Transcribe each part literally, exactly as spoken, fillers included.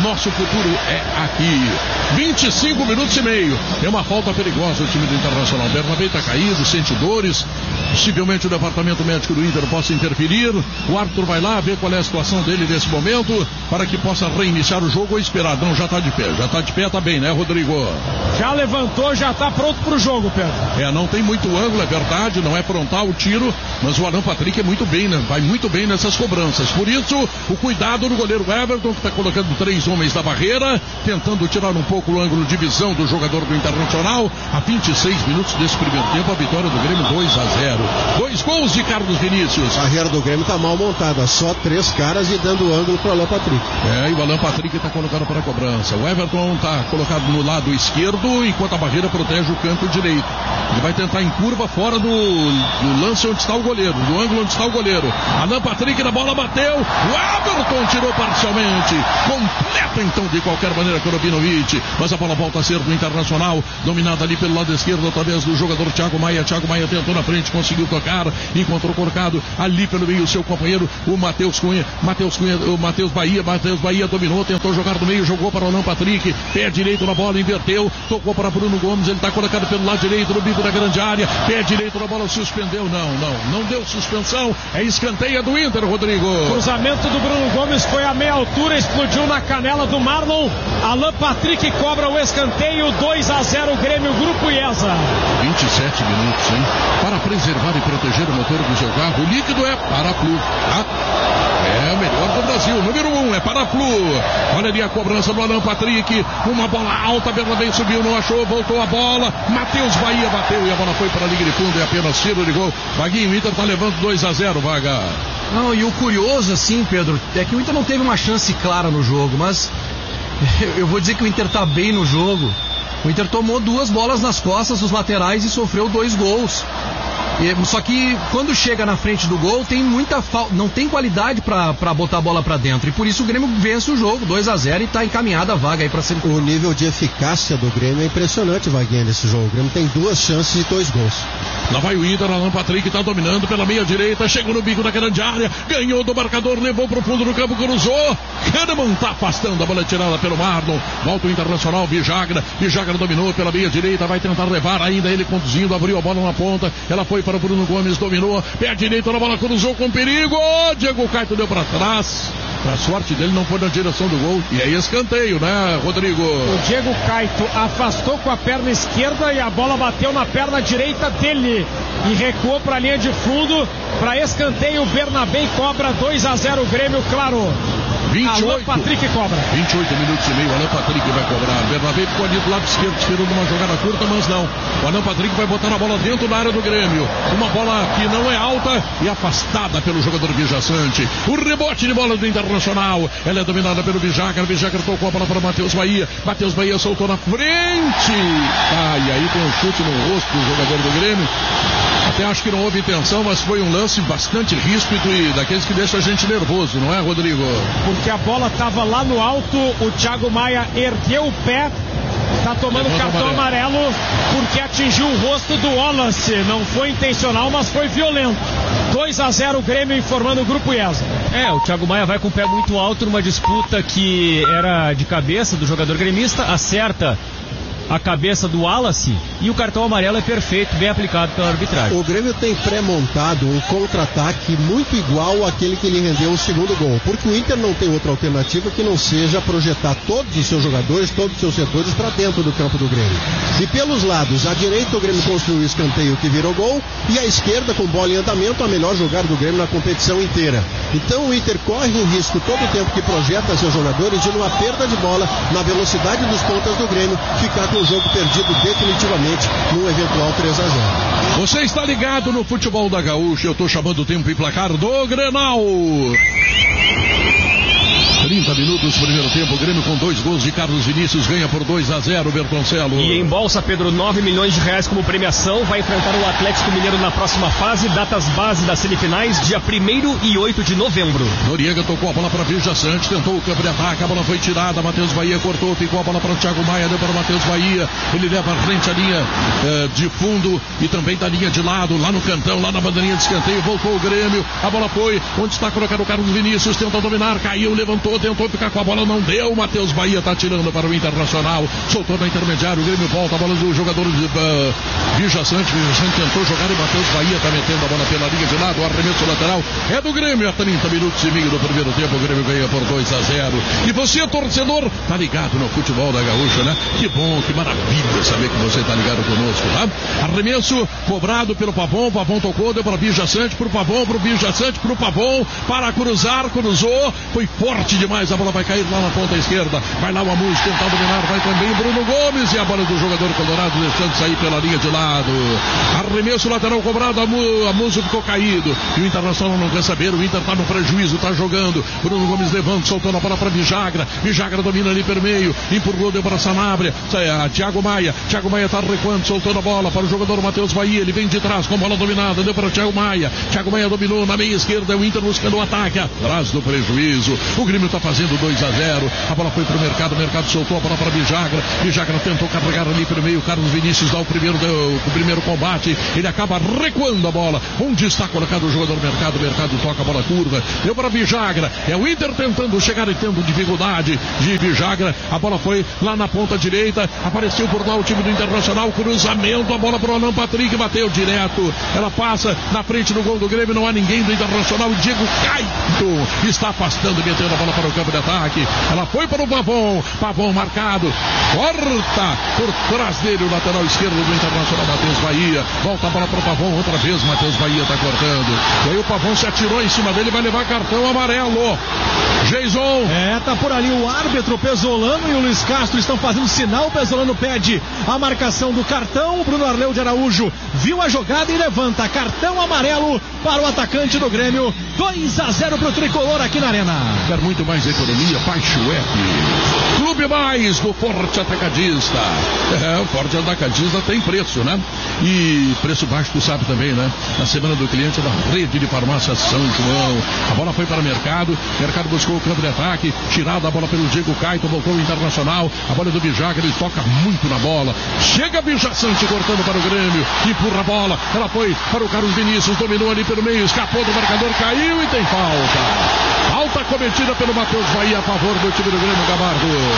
nosso futuro é aqui. vinte e cinco minutos e meio. É uma falta perigosa o time do Internacional. Bernabé está caído, sente dores. Possivelmente o departamento médico do Inter possa interferir. O árbitro vai lá ver qual é a situação dele nesse momento, para que possa reiniciar o jogo ou esperar. Não, já está de pé. Já está de pé, está bem, né, Rodrigo? Já levantou, já está pronto para o jogo, Pedro. É, não tem muito ângulo, é verdade, não é frontal o tiro, mas o Alan Patrick é muito bem, né? Vai muito bem nessas cobranças. Por isso, o cuidado do goleiro Everton, que está colocando três homens da barreira, tentando tirar um pouco o ângulo de visão do jogador do Internacional. A vinte e seis minutos desse primeiro tempo, a vitória do Grêmio dois a zero. Dois gols de Carlos Vinícius. A barreira do Grêmio está mal montada, só três caras e dando ângulo para o Alan Patrick. É, e o Alan Patrick está colocado para a cobrança. O Everton está colocado no lado esquerdo, enquanto a barreira protege o canto direito. Ele vai tentar em curva fora do, do lance onde está o goleiro, do ângulo onde está o goleiro. Alan Patrick na bola bateu, o Everton tirou parcialmente, completo então de qualquer maneira Korobinovic, mas a bola volta a ser do Internacional, dominada ali pelo lado esquerdo através do jogador Thiago Maia. Thiago Maia tentou na frente, conseguiu tocar, encontrou colocado ali pelo meio o seu companheiro, o Matheus Cunha, Matheus Cunha, o Matheus Bahia, Matheus Bahia dominou, tentou jogar no meio, jogou para o Alan Patrick, pé direito na bola, inverteu, tocou para Bruno Gomes, ele está colocado pelo lado direito no bico da grande área, pé direito na bola, suspendeu, não, não, não deu suspensão, é escanteio do Inter, Rodrigo. Cruzamento do Bruno Gomes foi a meia altura, explodiu na canela do Marlon. Alan Patrick cobra o escanteio, dois a zero Grêmio, Grupo IESA. vinte e sete minutos, hein? Para preservar e proteger o motor do seu carro, o líquido é Paraplu, tá? É o melhor do Brasil, número um, é Paraplu. Olha ali a cobrança do Alan Patrick, uma bola alta, Bernabé subiu, não achou, voltou a bola, Matheus Bahia bateu e a bola foi para a linha de fundo, é apenas tiro de gol. Vaguinho, o Inter tá levando dois a zero, Vaga. Não, e o curioso assim, Pedro, é que o Inter não teve uma chance clara no jogo, mas eu vou dizer que o Inter tá bem no jogo. O Inter tomou duas bolas nas costas dos laterais e sofreu dois gols. E, só que quando chega na frente do gol tem muita falta, não tem qualidade pra, pra botar a bola pra dentro, e por isso o Grêmio vence o jogo dois a zero e tá encaminhada a vaga aí pra ser. O nível de eficácia do Grêmio é impressionante, Vaguinha, nesse jogo. O Grêmio tem duas chances e dois gols. Lá vai o Inter, Alan Patrick tá dominando pela meia direita, chegou no bico da grande área, ganhou do marcador, levou pro fundo do campo, cruzou, Kahneman tá afastando, a bola é tirada pelo Marlon, volta o Internacional, Vijagra, Vijagra dominou pela meia direita, vai tentar levar ainda ele conduzindo, abriu a bola na ponta, ela foi para o Bruno Gomes, dominou, pé direito na bola, cruzou com perigo, Diego Caito deu para trás. Pra sorte dele não foi na direção do gol. E aí escanteio, né, Rodrigo? O Diego Caito afastou com a perna esquerda e a bola bateu na perna direita dele e recuou para a linha de fundo. Para escanteio, Bernabé cobra dois a zero Grêmio, claro. vinte e oito. Alan Patrick cobra. vinte e oito minutos e meio, Alan Patrick vai cobrar. Bernabé ficou ali do lado esquerdo, esperando uma jogada curta, mas não. O Alan Patrick vai botar a bola dentro da área do Grêmio. Uma bola que não é alta e afastada pelo jogador Vijaçante. O rebote de bola do Internacional. Ela é dominada pelo Vijagra. Vijagra tocou a bola para Matheus Bahia. Matheus Bahia soltou na frente. Ah, e aí tem um chute no rosto do jogador do Grêmio. Até acho que não houve intenção, mas foi um lance bastante ríspido e daqueles que deixa a gente nervoso, não é, Rodrigo? Porque a bola estava lá no alto, o Thiago Maia ergueu o pé, está tomando Levanta cartão amarelo. amarelo porque atingiu o rosto do Wallace. Não foi intencional, mas foi violento. dois a zero Grêmio, informando o Grupo IESA. É, o Thiago Maia vai com o pé muito alto numa disputa que era de cabeça do jogador gremista, acerta a cabeça do Wallace e o cartão amarelo é perfeito, bem aplicado pela arbitragem. O Grêmio tem pré-montado um contra-ataque muito igual àquele que lhe rendeu o segundo gol, porque o Inter não tem outra alternativa que não seja projetar todos os seus jogadores, todos os seus setores para dentro do campo do Grêmio. E pelos lados, à direita o Grêmio construiu o escanteio que virou gol, e à esquerda, com bola em andamento, a melhor jogada do Grêmio na competição inteira. Então o Inter corre o risco todo o tempo que projeta seus jogadores de, numa perda de bola, na velocidade dos pontas do Grêmio, ficar com o jogo perdido definitivamente num eventual três a zero. Você está ligado no futebol da Gaúcha, eu estou chamando o tempo e placar do Grenal. trinta minutos, primeiro tempo, o Grêmio com dois gols de Carlos Vinícius ganha por dois a zero, Bertoncelo. E em bolsa, Pedro, nove milhões de reais como premiação. Vai enfrentar o Atlético Mineiro na próxima fase. Datas base das semifinais, dia primeiro e oito de novembro. Noriega tocou a bola para Vija Santos, tentou o campo de ataque, a bola foi tirada, Matheus Bahia cortou, ficou a bola para o Thiago Maia, deu para o Matheus Bahia, ele leva à frente a linha eh, de fundo e também da linha de lado, lá no cantão, lá na bandeirinha de escanteio, voltou o Grêmio, a bola foi, onde está colocado o Carlos Vinícius, tenta dominar, caiu, levantou, tentou ficar com a bola, não deu, Matheus Bahia está tirando para o Internacional, soltou na intermediária, o Grêmio volta, a bola do jogador de uh, Vija Santos, Vija Santos tentou jogar e Matheus Bahia está metendo a bola pela linha de lado, o arremesso lateral é do Grêmio, a trinta minutos e meio do primeiro tempo, o Grêmio ganha por dois a zero. E você, torcedor, tá ligado no futebol da Gaúcha, né? Que bom, que maravilha saber que você tá ligado conosco, tá? Arremesso cobrado pelo Pavon, Pavon tocou, deu para Vija Santos, pro Pavon, pro Vija Santos, pro Pavon, para cruzar, cruzou, foi forte demais, a bola vai cair lá na ponta esquerda, vai lá o Amus tentar dominar, vai também Bruno Gomes e a bola do jogador colorado deixando sair pela linha de lado. Arremesso lateral cobrado, Amus ficou caído e o Internacional não quer saber, o Inter tá no prejuízo, tá jogando, Bruno Gomes levanta, soltando a bola para Vijagra, Vijagra domina ali pelo meio, empurrou, deu para Sanabria, Thiago Maia, Thiago Maia tá recuando, soltando a bola para o jogador Matheus Bahia, ele vem de trás com a bola dominada, deu para o Thiago Maia, Thiago Maia dominou na meia esquerda, o Inter buscando o ataque, atrás do prejuízo, o Grêmio tá fazendo dois a zero, a bola foi pro mercado, o mercado soltou a bola para Vijagra, Vijagra tentou carregar ali pelo meio, Carlos Vinícius dá o primeiro, o primeiro combate, ele acaba recuando a bola, onde está colocado o jogador mercado, o mercado toca a bola curva, deu para Vijagra, é o Inter tentando chegar e tendo dificuldade de Vijagra, a bola foi lá na ponta direita, apareceu por lá o time do Internacional, cruzamento, a bola para o Alan Patrick, bateu direto, ela passa na frente do gol do Grêmio, não há ninguém do Internacional, Diego Caito está afastando, metendo a bola para o campo de ataque, ela foi para o Pavon, Pavon marcado, corta por trás dele o lateral esquerdo do Internacional, Matheus Bahia, volta a bola para o Pavon, outra vez Matheus Bahia está cortando, e aí o Pavon se atirou em cima dele, vai levar cartão amarelo. Jason. É, tá por ali o árbitro Pesolano e o Luiz Castro estão fazendo sinal. Pesolano pede a marcação do cartão. O Bruno Arleu de Araújo viu a jogada e levanta cartão amarelo para o atacante do Grêmio. dois a zero pro tricolor aqui na Arena. Quer muito mais economia? Baixe o app. Clube Mais do Forte Atacadista. É, o Forte Atacadista tem preço, né? E preço baixo, tu sabe também, né? Na semana do cliente da rede de farmácia São João. A bola foi para o mercado. Mercado buscou o campo de ataque. Tirada a bola pelo Diego Caito. Voltou o Internacional. A bola é do Vijagra. Ele toca muito na bola. Chega Vija Santos cortando para o Grêmio. Empurra a bola. Ela foi para o Carlos Vinícius. Dominou ali pelo meio. Escapou do marcador. Caiu e tem falta. Falta cometida pelo Matheus Bahia a favor do time do Grêmio, Gabardo.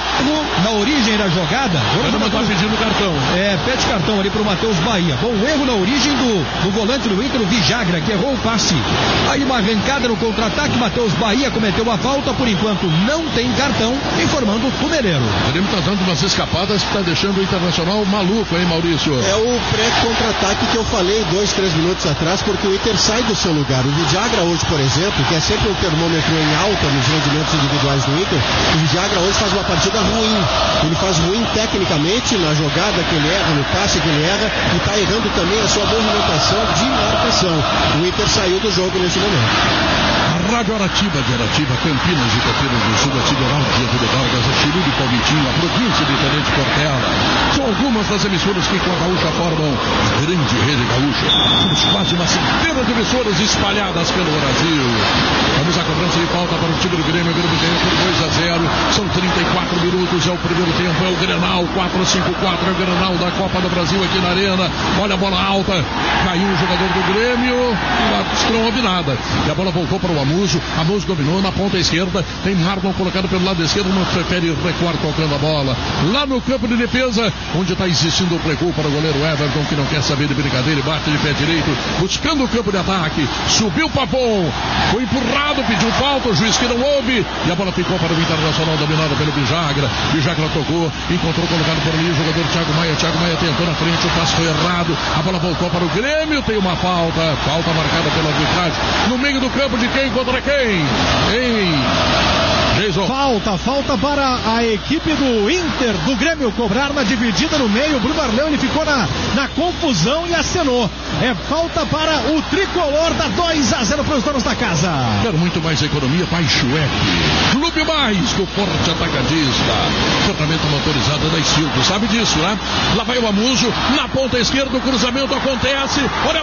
O, na origem da jogada, ele não tá pedindo cartão. É, pede cartão ali pro Matheus Bahia. Bom, o erro na origem do, do volante do Inter, o Vijagra, que errou o passe. Aí uma arrancada no contra-ataque, Matheus Bahia cometeu a falta, por enquanto não tem cartão, informando o Tuneleiro. O Grêmio tá dando umas escapadas que tá deixando o Internacional maluco, hein, Maurício? É o pré-contra-ataque que eu falei dois, três minutos atrás, porque o Inter sai do seu lugar. O Vijagra hoje, por exemplo, que é sempre um termômetro em alta nos rendimentos individuais do Inter, o Vijagra hoje faz uma partida ruim. Ele faz ruim tecnicamente na jogada que ele erra, no passe que ele erra, e está errando também a sua movimentação de marcação. O Inter saiu do jogo nesse momento. Rádio Aratiba de Aratiba, Campinas e Campinas do Sul, a Sideral de Getúlio Vargas, a Chile de Palmitinho, a província de Tenente Portela. São algumas das emissoras que com a Gaúcha formam a grande rede gaúcha. Temos quase uma centena de emissoras espalhadas pelo Brasil. Vamos à cobrança de falta para o time do Grêmio. O Grêmio ganha por dois a zero. São trinta e quatro minutos, é o primeiro tempo, é o Grenal, quatro cinco quatro, é o Grenal da Copa do Brasil aqui na Arena. Olha a bola alta, caiu o jogador do Grêmio, não houve nada. E a bola voltou para o Amuso. Amuso dominou na ponta esquerda. Tem Marlon colocado pelo lado esquerdo. Não prefere recuar tocando a bola. Lá no campo de defesa, onde está existindo o pregou para o goleiro Everton, que não quer saber de brincadeira e bate de pé direito, buscando o campo de ataque. Subiu o Pavon. Foi empurrado, pediu falta. O juiz que não houve. E a bola ficou para o Internacional, dominado pelo Vijagra. Vijagra tocou. Encontrou colocado por ali o jogador Thiago Maia. Thiago Maia tentou na frente. O passe foi errado. A bola voltou para o Grêmio. Tem uma falta. Falta marcada pela arbitragem. No meio do campo de quem contra quem? Ei! Gleison. Falta, falta para a equipe do Inter, do Grêmio, cobrar na dividida no meio. O Bruno Arleone ficou na, na confusão e acenou. É falta para o tricolor, dá dois a zero para os donos da casa. Quero muito mais economia, Paixuec. Clube Mais do Forte Atacadista. Ferramenta motorizada da Estildo, sabe disso, né? Lá vai o Amuso, na ponta esquerda o cruzamento acontece. Olha a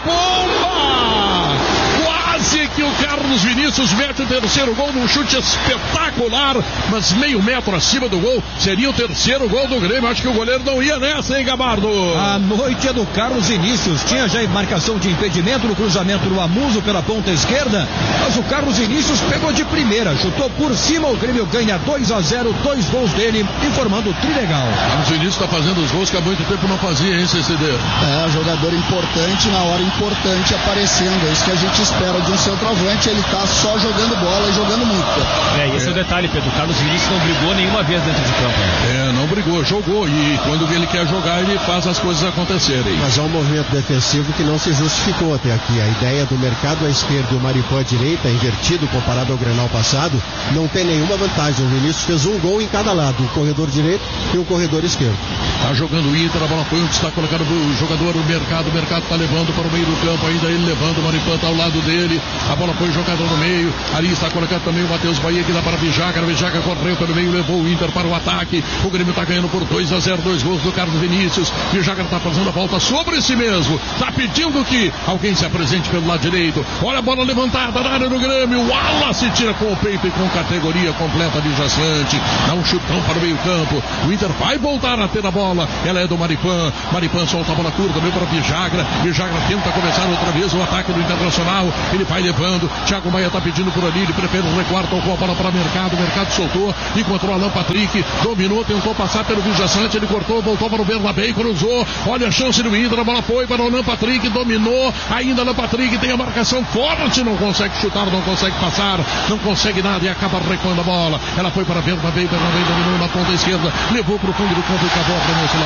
bomba! Quase que o Carlos Vinícius mete o terceiro gol num chute espetacular, mas meio metro acima do gol. Seria o terceiro gol do Grêmio. Acho que o goleiro não ia nessa, hein, Gabardo? A noite é do Carlos Vinícius. Tinha já marcação de impedimento no cruzamento do Amuso pela ponta esquerda, mas o Carlos Vinícius pegou de primeira, chutou por cima. O Grêmio ganha dois a zero, dois gols dele, informando o Trilegal. Carlos Vinícius está fazendo os gols que há muito tempo não fazia, hein, C C D? É, jogador importante na hora importante aparecendo. É isso que a gente espera de um centroavante. Ele tá só jogando bola e jogando muito. É, e esse é, é o detalhe, Pedro. O Carlos Vinícius não brigou nenhuma vez dentro de campo. É, não brigou, jogou. E quando ele quer jogar, ele faz as coisas acontecerem. Mas é um movimento defensivo que não se justificou até aqui. A ideia do mercado à esquerda e o Maripã à direita, invertido comparado ao Grenal passado, não tem nenhuma vantagem. O Vinícius fez um gol em cada lado, o corredor direito e o corredor esquerdo. Tá jogando o Inter, a bola foi onde está colocado o jogador, o mercado, o mercado tá levando para o meio do campo, ainda ele levando, o Maripã tá ao lado dele, a bola foi jogada no meio, ali está colocado também o Matheus Bahia, que dá para Bijaga, a Bijaga correu pelo meio, levou o Inter para o ataque, o Grêmio tá ganhando por dois a zero, dois gols do Carlos Vinícius, Bijaga tá fazendo a volta sobre si mesmo, tá pedindo que alguém se apresente pelo lado direito, olha a bola levantada na área do Grêmio, o Wallace tira com o peito e com categoria completa adjacente, dá um chutão para o meio campo, o Inter vai voltar a ter a bola, ela é do Maripã, Maripã solta a bola curta, veio para Bijagra, Bijagra tenta começar outra vez o ataque do Internacional, ele vai levando, Thiago Maia tá pedindo por ali, ele prefere recuar, tocou a bola para o Mercado, o Mercado soltou, encontrou Alan Patrick, dominou, tentou passar pelo Vijaçante, ele cortou, voltou para o Bernabé, cruzou, olha a chance do Inter, a bola foi para o Alan Patrick, dominou, ainda Alan Patrick tem a marcação forte, não consegue chutar, não consegue passar, não consegue nada e acaba recuando a bola, ela foi para Bernabé, Bernabé dominou na ponta esquerda, levou para o fundo do campo e acabou a arremesso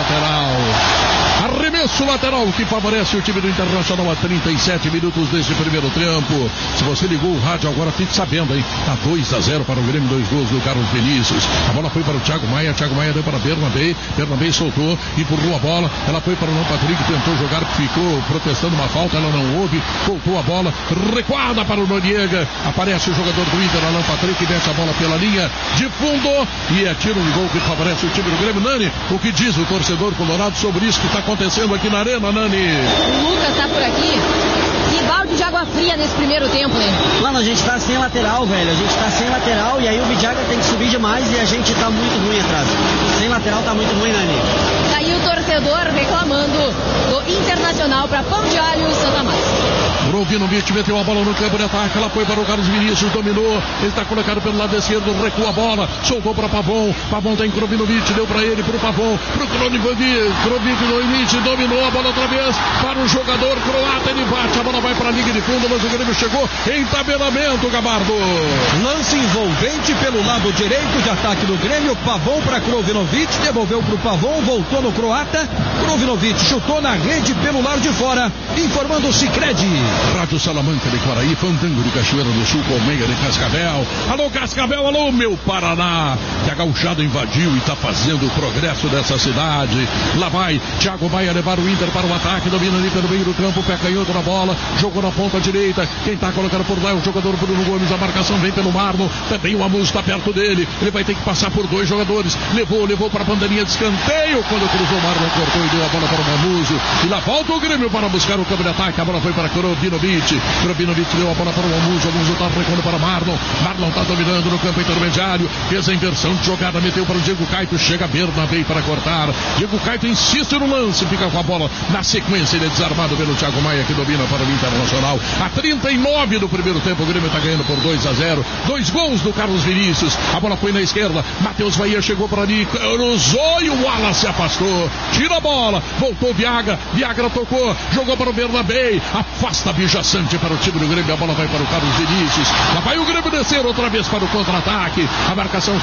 lateral. Arremesso lateral que favorece o time do Internacional a trinta e sete minutos deste primeiro tempo. Se você ligou o rádio agora, fique sabendo, hein? Tá dois a zero para o Grêmio, dois gols do Carlos Vinícius. A bola foi para o Thiago Maia, Thiago Maia deu para Bernabé, Bernabé soltou, empurrou a bola, ela foi para o Alan Patrick, tentou jogar, ficou protestando uma falta, ela não houve, voltou a bola, recuada para o Noriega, aparece o jogador do Inter, Alan Patrick, mete a bola pela linha de fundo e é tiro de gol que favorece o time do Grêmio. Nani, o que diz o torcedor colorado sobre isso que está acontecendo aqui na arena, Nani? O Lucas está por aqui. Que balde de água fria nesse primeiro tempo, né? Mano, a gente tá sem lateral, velho. A gente tá sem lateral e aí o Vidiaga tem que subir demais e a gente tá muito ruim atrás. Sem lateral tá muito ruim, Nani. Tá aí o torcedor reclamando do Internacional para Pão de Alho Santa Márcia. Brovinovic meteu a bola no campo de ataque, ela foi para o Carlos Vinícius, dominou, ele está colocado pelo lado esquerdo, recua a bola, soltou para Pavon, Pavon tem Brovinovic, deu para ele, para o Pavon, para o Brovinovic, dominou a bola outra vez, para o jogador croata, ele bate, a bola vai para a linha de fundo, mas o Grêmio chegou em tabelamento, Gabardo. Lance envolvente pelo lado direito de ataque do Grêmio, Pavon para Brovinovic, devolveu para o Pavon, voltou no croata, Brovinovic chutou na rede pelo lado de fora, informando o Sicredi. Rádio Salamanca de Quaraí, Fandango de Cachoeira do Sul, Colmeia de Cascavel. Alô Cascavel, alô meu Paraná, que a gauchada invadiu e está fazendo o progresso dessa cidade. Lá vai Thiago Maia levar o Inter para o ataque, domina ali pelo meio do campo, pé canhoto na bola, jogou na ponta direita, quem está colocando por lá é o jogador Bruno Gomes, a marcação vem pelo Marlon, também o Amuso está perto dele, ele vai ter que passar por dois jogadores, levou, levou para a bandeirinha de escanteio, quando cruzou o Marlon, cortou e deu a bola para o Amuso, e lá volta o Grêmio para buscar o campo de ataque, a bola foi para Brovinovic, Brovinovic deu a bola para o Amuso, o Amuso está recuando para Marlon, Marlon está dominando no campo intermediário, fez a inversão de jogada, meteu para o Diego Caito, chega Bernabé para cortar, Diego Caito insiste no lance, fica com a bola na sequência, ele é desarmado pelo Thiago Maia, que domina para o Internacional, a trinta e nove do primeiro tempo, o Grêmio está ganhando por dois a zero, dois gols do Carlos Vinícius, a bola foi na esquerda, Matheus Bahia chegou para ali, cruzou e o Wallace se afastou, tira a bola, voltou Viagra, Viagra tocou, jogou para o Bernabé, afasta Bijaçante para o time do Grêmio, a bola vai para o Carlos Vinícius, lá vai o Grêmio descer outra vez para o contra-ataque, a marcação chega,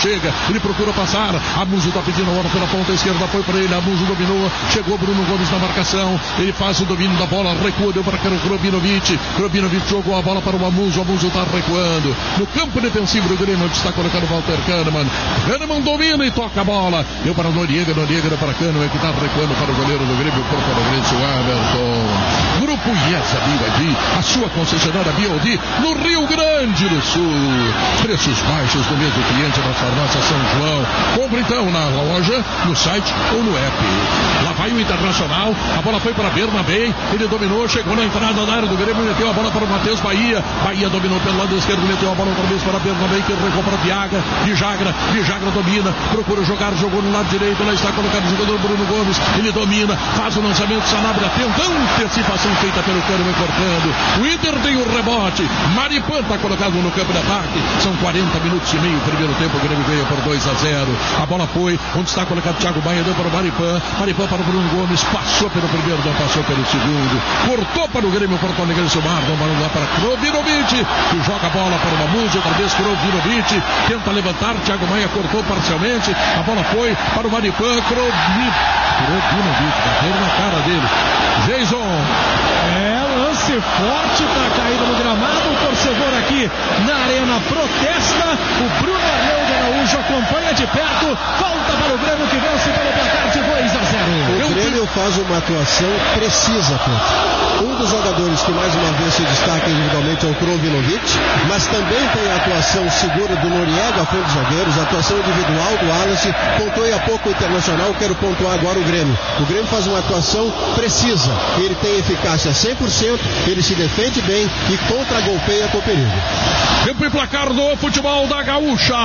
ele procura passar, Amuso tá pedindo a bola pela ponta esquerda, foi para ele, Amuso dominou, chegou Bruno Gomes na marcação, ele faz o domínio da bola, recua, deu para Krobinovic, Krobinovic jogou a bola para o Amuso, Amuso tá recuando, no campo defensivo do Grêmio, onde está colocando Walter Kahneman, Kahneman domina e toca a bola, deu para Noriega, Noriega deu para Kahneman, que tá recuando para o goleiro do Grêmio, para o Grêmio, Everton. Grupo Iesa Biodi, a sua concessionária Biodi, no Rio Grande do Sul, preços baixos do mesmo cliente da farmácia São João, compre então na loja, no site ou no app. Lá vai o Internacional, a bola foi para Bernabé, ele dominou, chegou na entrada da área do Grêmio, meteu a bola para o Matheus Bahia, Bahia dominou pelo lado esquerdo, meteu a bola outra vez para Bernabé, que recua para Viagra, Vijagra, Vijagra domina, procura jogar, jogou no lado direito, lá está colocado o jogador Bruno Gomes, ele domina, faz o lançamento, Sanabria tenta antecipação feita pelo Kahneman cortando, o Inter tem o rebote, Maripan está colocado no campo de ataque, são quarenta minutos e meio, primeiro tempo, o Grêmio ganha por dois a zero, a bola foi, onde está colocado o Thiago Maia, deu para o Maripan, Maripan para o Bruno Gomes, passou pelo primeiro, não passou pelo segundo, cortou para o Grêmio, Porto Alegre, Sumar, não vai lá para Krobinovic, que joga a bola para o Amuso, outra vez Krobinovic, tenta levantar, Thiago Maia cortou parcialmente, a bola foi para o Maripan, Krobinovic, bateu na cara dele, Jason. É, lance forte para caída no gramado, o torcedor aqui na arena protesta, o Bruno Arleu de Araújo acompanha de perto, falta para o Grêmio que vence pelo placar de dois a zero. O Grêmio faz uma atuação precisa, Pedro. Um dos jogadores que mais uma vez se destaca individualmente é o Krobinovic, mas também tem a atuação segura do Noriega, a frente dos zagueiros, a atuação individual do Wallace, pontuei há pouco o Internacional, quero pontuar agora o Grêmio. O Grêmio faz uma atuação precisa, ele tem eficácia cem por cento, ele se defende bem e contra-golpeia com perigo. Tempo e placar do futebol da Gaúcha.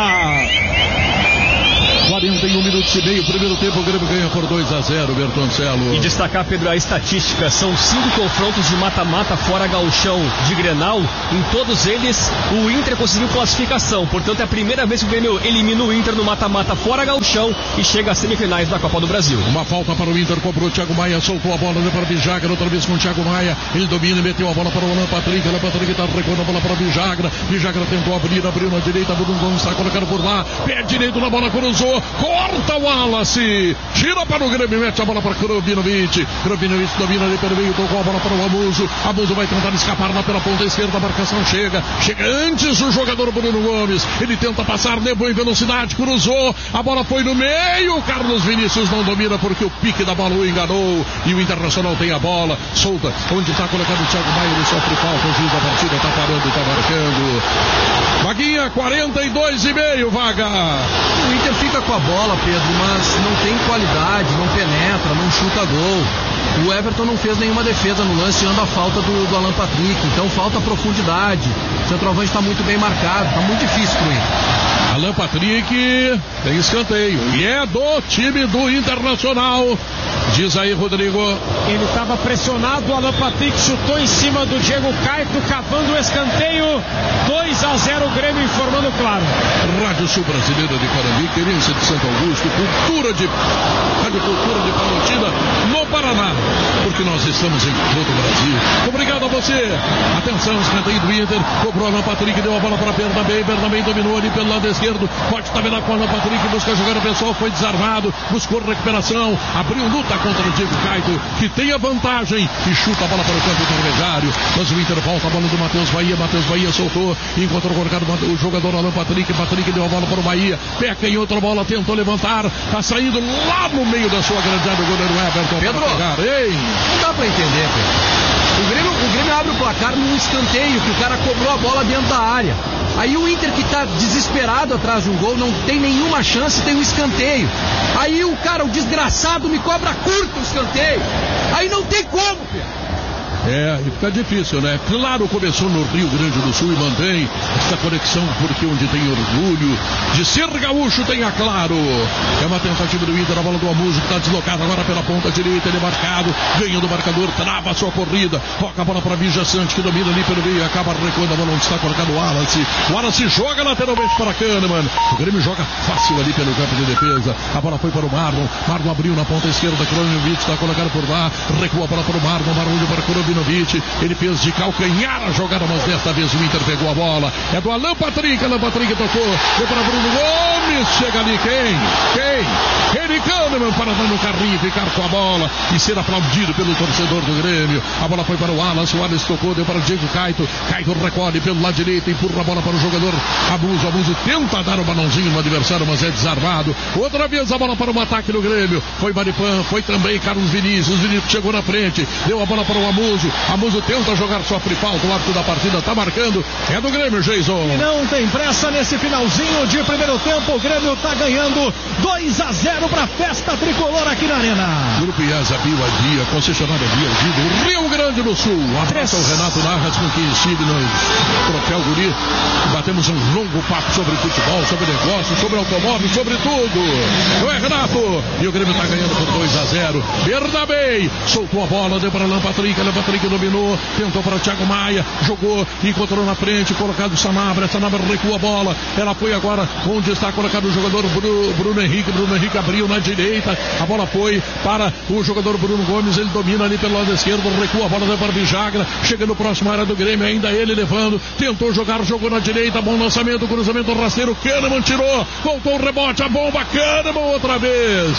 quarenta e um minutos e meio, primeiro tempo, o Grêmio ganha por dois a zero, Bertoncelo. E destacar, Pedro, a estatística, são cinco confrontos de mata-mata fora gauchão de Grenal, em todos eles o Inter conseguiu classificação, portanto é a primeira vez que o Grêmio elimina o Inter no mata-mata fora gauchão e chega às semifinais da Copa do Brasil. Uma falta para o Inter, cobrou o Thiago Maia, soltou a bola, deu para o Bijagra, outra vez com o Thiago Maia, ele domina e meteu a bola para o Alan Patrick, Alan Patrick está recuando a bola para o Bijagra, Bijagra tentou abrir, abriu na direita, Bruno Gomes está colocando por lá, pé direito na bola, cruzou, corta o Wallace, tira para o Grêmio, mete a bola para Krobinovic, Krobinovic domina ali pelo meio, tocou a bola para o Amuso, Amuso vai tentar escapar lá pela ponta esquerda, a marcação chega, chega antes o jogador Bruno Gomes, ele tenta passar, levou em velocidade, cruzou, a bola foi no meio, Carlos Vinícius não domina porque o pique da bola o enganou, e o Internacional tem a bola, solta, onde está colocando o Thiago Maia, ele sofre falta, o juiz da partida está parando, está marcando, Vaguinha, quarenta e dois e meio, Vaga. O Inter fica com a bola, Pedro, mas não tem qualidade, não penetra, não chuta gol. O Everton não fez nenhuma defesa no lance, anda a falta do, do Alan Patrick, então falta profundidade. O centroavante está muito bem marcado, está muito difícil pro Inter. Alan Patrick tem escanteio e é do time do Internacional. Diz aí, Rodrigo. Ele estava pressionado, o Alan Patrick chutou em cima do Diego Caetano, cavando o escanteio. dois a zero, o Grêmio informando claro. Rádio Sul Brasileira de Carambi, querência de Santo Augusto, cultura de Rádio Cultura de Palotina, no Paraná, porque nós estamos em todo o Brasil. Obrigado a você. Atenção, escanteio do Inter, cobrou Alan Patrick, deu a bola para Bernabé, Bernabé dominou ali pelo lado esquerdo, pode tabelar com o Alan Patrick, busca jogar o pessoal, foi desarmado, buscou recuperação, abriu luta contra o Diego Caetano, que tem a vantagem e chuta a bola para o campo intermediário, mas o Inter volta a bola do Matheus Bahia, Matheus Bahia soltou, encontrou colocado o jogador Alan Patrick, Patrick deu a bola para o Bahia, peca em outra bola, tentou levantar, tá saindo lá no meio da sua grande área, o goleiro Everton. Pedro, Ei. não dá para entender, Pedro. O Grêmio, o Grêmio abre o placar num escanteio, que o cara cobrou a bola dentro da área. Aí o Inter, que tá desesperado atrás de um gol, não tem nenhuma chance, tem um escanteio. Aí o cara, o desgraçado, me cobra curto o escanteio. Aí não tem como, Pedro. É, e fica difícil, né? Claro, começou no Rio Grande do Sul e mantém essa conexão, porque onde tem orgulho de ser gaúcho tem a Claro. É uma tentativa do Inter, a bola do Amuso, que está deslocado agora pela ponta direita, ele é marcado, ganha do marcador, trava a sua corrida, toca a bola para Vija Sante, que domina ali pelo meio, acaba recuando a bola onde está colocado o Wallace. O Wallace joga lateralmente para Kahneman. O Grêmio joga fácil ali pelo campo de defesa. A bola foi para o Marlon, Marlon abriu na ponta esquerda, Krobinovic está colocado por lá, recua a bola para o Marlon, Marlon para Krobinovic. Ele fez de calcanhar a jogada, mas desta vez o Inter pegou a bola. É do Alan Patrick, Alan Patrick tocou, foi para Bruno Gomes, chega ali quem? Quem? Ele Kahneman para dar no carrinho, ficar com a bola e ser aplaudido pelo torcedor do Grêmio. A bola foi para o Wallace, o Wallace tocou, deu para o Diego Caito. Caito recolhe pelo lado direito, empurra a bola para o jogador Abuso. Abuso tenta dar o balãozinho no adversário, mas é desarmado. Outra vez a bola para o ataque do Grêmio. Foi Maripan, foi também Carlos Vinícius. Vinícius chegou na frente, deu a bola para o Amuso. Amuso tenta jogar, sofre falta. O árbitro da partida está marcando. É do Grêmio, Jason. E não tem pressa nesse finalzinho de primeiro tempo. O Grêmio está ganhando dois a zero para a festa tricolor aqui na Arena. Grupo IESA, Bio Dia, concessionária Bio do Rio Grande do Sul. Um abraço ao Renato Narras, com quem estive no Troféu Guri. Batemos um longo papo sobre futebol, sobre negócio, sobre automóvel, sobre tudo. Não é, Renato? E o Grêmio está ganhando por dois a zero. Bernabei soltou a bola, deu para Alan Patrick. Alan Patrick dominou, tentou para o Thiago Maia, jogou, encontrou na frente, colocado o Sanabria. Sanabria recua a bola. Ela foi agora onde está colocado o jogador Bruno, Bruno Henrique. Bruno Henrique abriu na direita. A bola foi para o jogador Bruno Gomes. Ele domina ali pelo lado esquerdo, recua a bola, deu para o Vijagra. Chega no próximo área do Grêmio, ainda ele levando. Tentou jogar, jogou na direita. Bom lançamento, cruzamento rasteiro. Kahneman tirou, voltou o rebote, a bomba. Kahneman outra vez.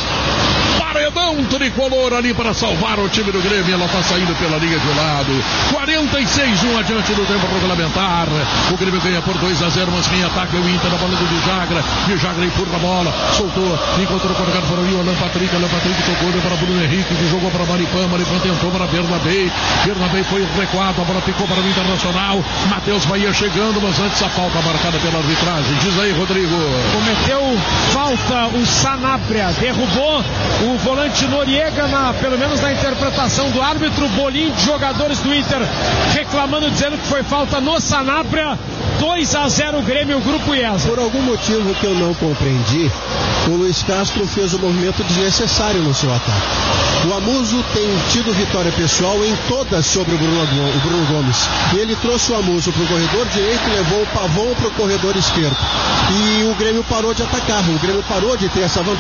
Paredão tricolor ali para salvar o time do Grêmio. Ela está saindo pela linha de lado. quarenta e seis, um adiante do tempo regulamentar. O Grêmio ganha por dois a zero, mas quem ataca é o Inter. A bola do Vijagra. Vijagra empurra a bola, soltou, encontrou colocado por ali o Alan Patrick. Alan Patrick tocou, deu para Bruno Henrique, que jogou para Maripan. Maripan tentou para Bernabei. Bernabei foi recuado, a bola ficou para o Internacional. Matheus Bahia chegando, mas antes a falta marcada pela arbitragem. Diz aí, Rodrigo. Cometeu falta o Sanabria, derrubou o volante Noriega, na, pelo menos na interpretação do árbitro. Bolinho de jogadores do Inter reclamando, dizendo que foi falta no Sanabria. dois a zero Grêmio, Grupo IESA. Por algum motivo que eu não compreendi, o Luiz Castro fez um movimento desnecessário no seu ataque. O Amuso tem tido vitória pessoal em todas sobre o Bruno, o Bruno Gomes. E ele trouxe o Amuso para o corredor direito e levou o Pavão para o corredor esquerdo. E o Grêmio parou de atacar, o Grêmio parou de ter essa vantagem.